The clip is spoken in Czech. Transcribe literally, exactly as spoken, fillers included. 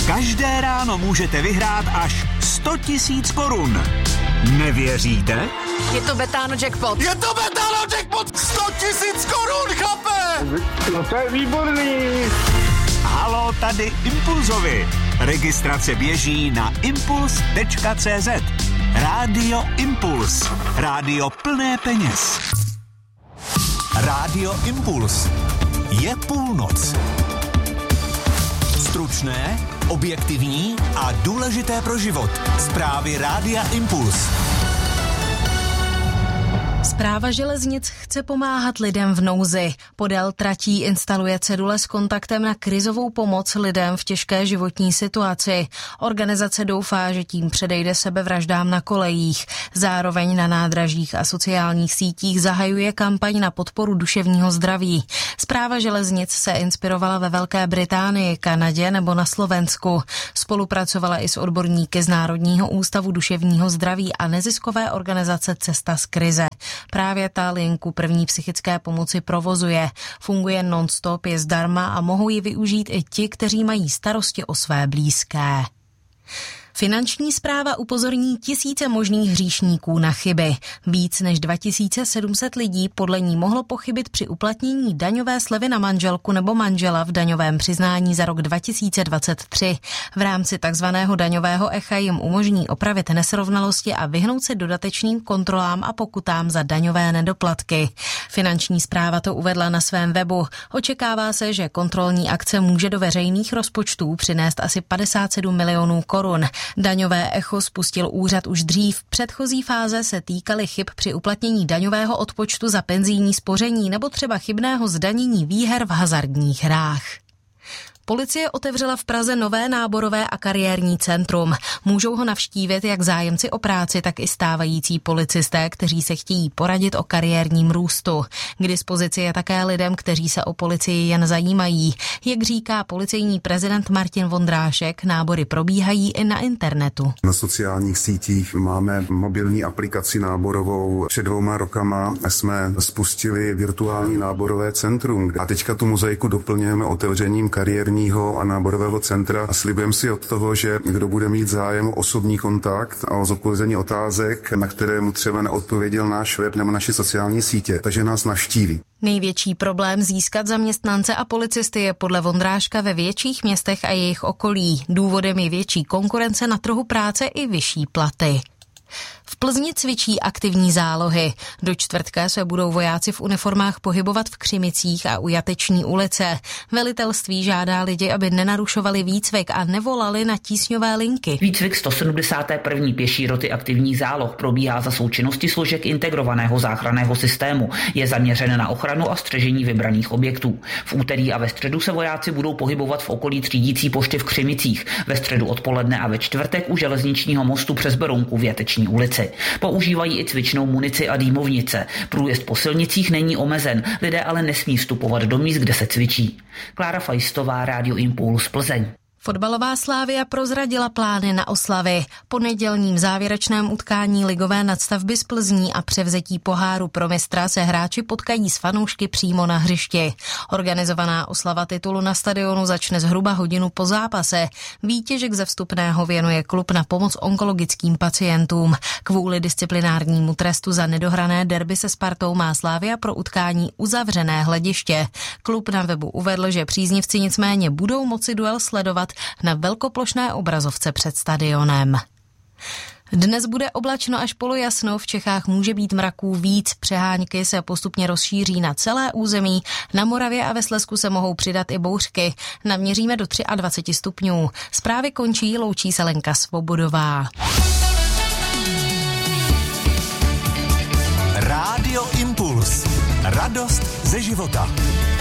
Každé ráno můžete vyhrát až sto tisíc korun. Nevěříte? Je to Betano jackpot. Je to Betano jackpot! sto tisíc korun, chlape! No to je výborný. Halo, tady Impulzovi. Registrace běží na impuls tečka cé zet. Rádio Impuls. Rádio plné peněz. Rádio Impuls. Je půlnoc. Stručné, objektivní a důležité pro život. Zprávy Rádia Impuls. Správa železnic chce pomáhat lidem v nouzi. Podél tratí instaluje cedule s kontaktem na krizovou pomoc lidem v těžké životní situaci. Organizace doufá, že tím předejde sebevraždám na kolejích. Zároveň na nádražích a sociálních sítích zahajuje kampaň na podporu duševního zdraví. Správa železnic se inspirovala ve Velké Británii, Kanadě nebo na Slovensku. Spolupracovala i s odborníky z Národního ústavu duševního zdraví a neziskové organizace Cesta z krize. Právě ta linku první psychické pomoci provozuje. Funguje non-stop, je zdarma a mohou ji využít i ti, kteří mají starosti o své blízké. Finanční správa upozorní tisíce možných hříšníků na chyby. Víc než dva tisíce sedm set lidí podle ní mohlo pochybit při uplatnění daňové slevy na manželku nebo manžela v daňovém přiznání za rok dva tisíce dvacet tři. V rámci takzvaného daňového echa jim umožní opravit nesrovnalosti a vyhnout se dodatečným kontrolám a pokutám za daňové nedoplatky. Finanční správa to uvedla na svém webu. Očekává se, že kontrolní akce může do veřejných rozpočtů přinést asi padesát sedm milionů korun. Daňové echo spustil úřad už dřív. Předchozí fáze se týkaly chyb při uplatnění daňového odpočtu za penzijní spoření nebo třeba chybného zdanění výher v hazardních hrách. Policie otevřela v Praze nové náborové a kariérní centrum. Můžou ho navštívit jak zájemci o práci, tak i stávající policisté, kteří se chtějí poradit o kariérním růstu. K dispozici je také lidem, kteří se o policii jen zajímají. Jak říká policejní prezident Martin Vondrášek, nábory probíhají i na internetu. Na sociálních sítích máme mobilní aplikaci náborovou. Před dvouma rokama jsme spustili virtuální náborové centrum. A teďka tu mozaiku doplňujeme otevřením kariérní a náborového centra a slibujeme si od toho, že kdo bude mít zájem o osobní kontakt a o zodpovězení otázek, na které mu třeba neodpověděl náš web nebo naše sociální sítě, takže nás navštíví. Největší problém získat zaměstnance a policisty je podle Vondráška ve větších městech a jejich okolí. Důvodem je větší konkurence na trhu práce i vyšší platy. V Plzni cvičí aktivní zálohy. Do čtvrtka se budou vojáci v uniformách pohybovat v Křimicích a u Jateční ulice. Velitelství žádá lidi, aby nenarušovali výcvik a nevolali na tísňové linky. Výcvik sto sedmdesáté první pěší roty aktivních záloh probíhá za součinnosti složek integrovaného záchranného systému. Je zaměřen na ochranu a střežení vybraných objektů. V úterý a ve středu se vojáci budou pohybovat v okolí třídící pošty v Křimicích, ve středu odpoledne a ve čtvrtek u železničního mostu přes Berounku v Jateční ulici. Používají i cvičnou munici a dýmovnice. Průjezd po silnicích není omezen, lidé ale nesmí vstupovat do míst, kde se cvičí. Klára Fajstová, Rádio Impuls, Plzeň. Fotbalová Slavia prozradila plány na oslavy. Po nedělním závěrečném utkání ligové nadstavby z Plzní a převzetí poháru pro mistra se hráči potkají s fanoušky přímo na hřišti. Organizovaná oslava titulu na stadionu začne zhruba hodinu po zápase. Výtěžek ze vstupného věnuje klub na pomoc onkologickým pacientům. Kvůli disciplinárnímu trestu za nedohrané derby se Spartou má Slavia pro utkání uzavřené hlediště. Klub na webu uvedl, že příznivci nicméně budou moci duel sledovat na velkoplošné obrazovce před stadionem. Dnes bude oblačno až polojasno, v Čechách může být mraků víc, přehánky se postupně rozšíří na celé území, na Moravě a ve Slezsku se mohou přidat i bouřky. Naměříme do dvacet tři stupňů. Zprávy končí, loučí se Lenka Svobodová. Rádio Impuls. Radost ze života.